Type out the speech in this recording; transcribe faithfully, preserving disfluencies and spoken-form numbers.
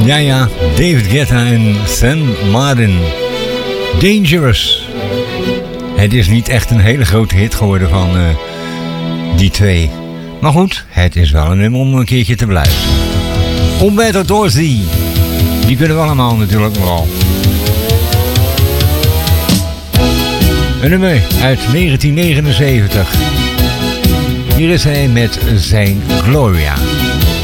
Ja, ja, David Guetta en San Martin. Dangerous. Het is niet echt een hele grote hit geworden van uh, die twee. Maar goed, het is wel een nummer om een keertje te beluisteren. Umberto Tozzi. Die kunnen we allemaal natuurlijk wel. Een nummer uit negentien negenenzeventig. Hier is hij met zijn Gloria.